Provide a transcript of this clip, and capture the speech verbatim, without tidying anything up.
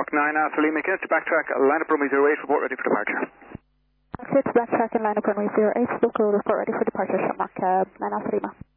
nine Alpha Lima, against the backtrack, line up runway zero eight, report ready for departure. Backtrack, backtrack and line up runway zero eight, local report ready for departure, Shamrock uh, nine Alpha Lima.